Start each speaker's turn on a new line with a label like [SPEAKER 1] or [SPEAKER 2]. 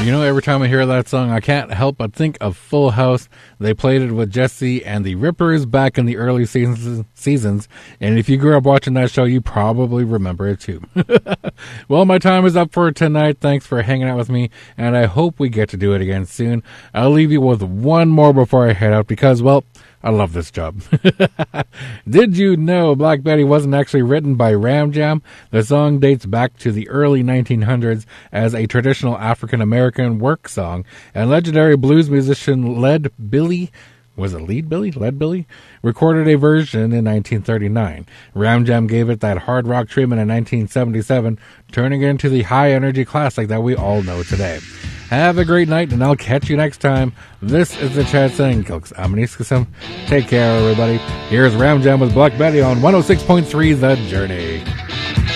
[SPEAKER 1] Every time I hear that song, I can't help but think of Full House. They played it with Jesse and the Rippers back in the early seasons. And if you grew up watching that show, you probably remember it too. Well, my time is up for tonight. Thanks for hanging out with me, and I hope we get to do it again soon. I'll leave you with one more before I head out because, well, I love this job. Did you know Black Betty wasn't actually written by Ram Jam? The song dates back to the early 1900s as a traditional African-American work song, and legendary blues musician Lead Billy recorded a version in 1939. Ram Jam gave it that hard rock treatment in 1977, turning it into the high-energy classic that we all know today. Have a great night, and I'll catch you next time. This is the Chad saying, take care, everybody. Here's Ram Jam with Black Betty on 106.3 The Journey.